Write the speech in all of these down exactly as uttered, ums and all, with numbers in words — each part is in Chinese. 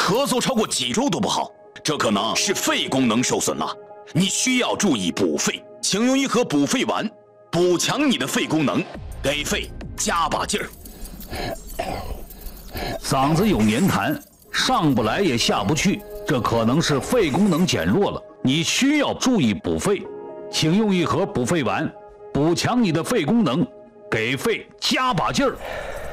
咳嗽超过几周都不好，这可能是肺功能受损了，你需要注意补肺，请用一盒补肺丸，补强你的肺功能，给肺加把劲儿。 嗓子有黏痰，上不来也下不去，这可能是肺功能减弱了，你需要注意补肺，请用一盒补肺丸，补强你的肺功能，给肺加把劲儿。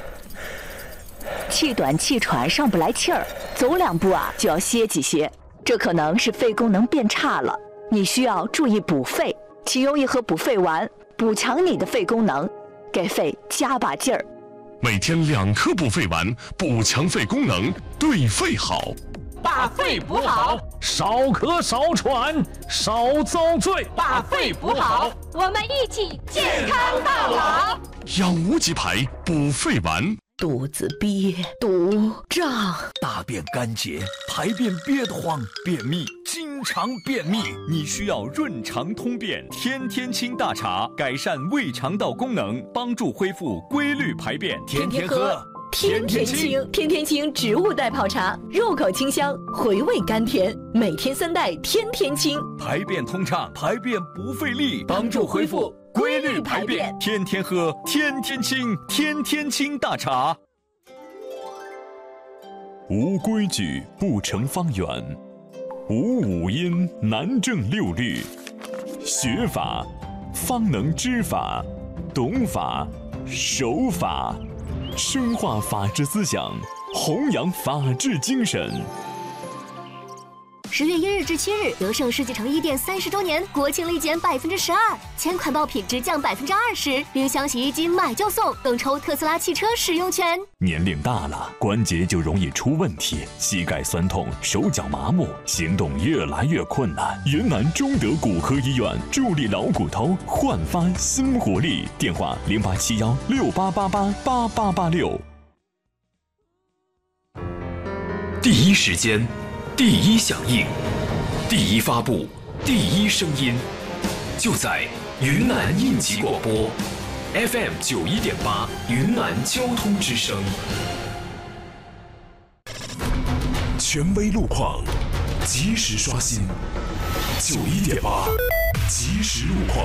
气短气喘，上不来气儿，走两步啊就要歇几歇，这可能是肺功能变差了，你需要注意补肺，请用一盒补肺丸，补强你的肺功能，给肺加把劲儿。 每天两颗补肺丸，补强肺功能，对肺好。 把肺补好， 少咳少喘，少遭罪。 把肺补好，我们一起健康到老。 养无极牌补肺丸。 肚子憋、堵、胀， 大便干结，排便憋得慌，便秘，经常便秘， 你需要润肠通便天天清大茶，改善胃肠道功能，帮助恢复规律排便。 天天喝天天清，天天清植物代泡茶，入口清香，回味甘甜，每天三袋天天清， 排便通畅， 排便不费力， 帮助恢复规律排便。 天天喝天天清，天天清大茶。 无规矩不成方圆，无五音难正六律。学法方能知法，懂法守法，深化法治思想，弘扬法治精神。 十月一日至七日，德胜世纪城一店三十周年国庆立减百分之十二，前款报品直降百分之二十，冰箱、洗衣机买就送，更抽特斯拉汽车使用权。 年龄大了，关节就容易出问题，膝盖酸痛，手脚麻木，行动越来越困难。云南中德骨科医院助力老骨头焕发新活力，电话零八七幺六八八八八八八六。 第一时间。第一响应，第一发布，第一声音，就在云南应急广播 F M 九一点八云南交通之声。 权威路况，及时刷新。九一点八，及时路况。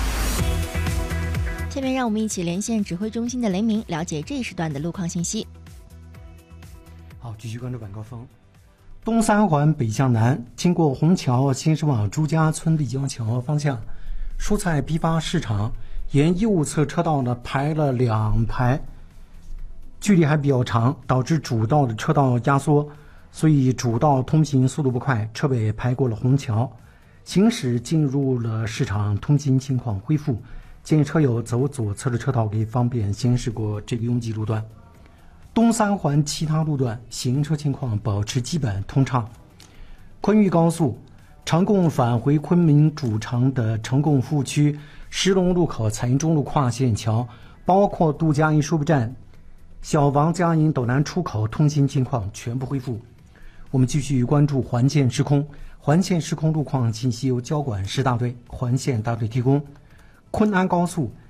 下面让我们一起连线指挥中心的雷鸣，了解这一时段的路况信息。 好，继续关注晚高峰。东三环北向南，经过虹桥先是往朱家村立交桥方向，蔬菜批发市场沿右侧车道呢排了两排，距离还比较长，导致主道的车道压缩，所以主道通行速度不快，车尾排过了虹桥，行驶进入了市场，通行情况恢复，建议车友走左侧的车道，可以方便行驶过这个拥挤路段。东三环其他路段行车情况保持基本通畅。昆玉高速长贡返回昆明主城的长贡服务区石龙路口彩云中路跨线桥，包括杜家营输布站、小王家营斗南出口通行情况全部恢复。我们继续关注环线施工，环线施工路况信息由交管市大队、环线大队提供。昆安高速